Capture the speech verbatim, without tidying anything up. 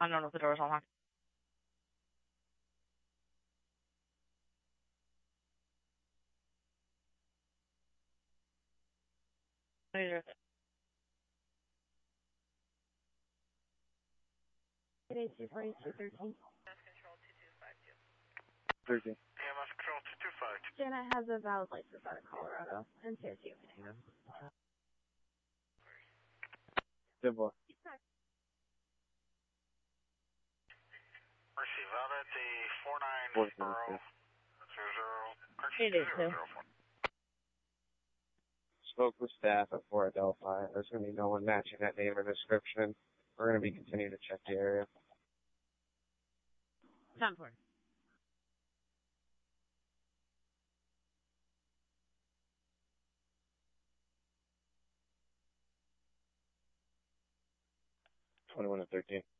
Unknown with the doors unlocked. Later. Today's two forty-two thirteen. thirteen. E M S Control two two five two. Janet has a valid license out of Colorado and C O two. Good boy. Receive out at the four nine Four zero nine It is zero too. zero four. Spoke with staff at Fort Adelphi. There's going to be no one matching that name or description. We're going to be continuing to check the area. Time for it. twenty-one to thirteen.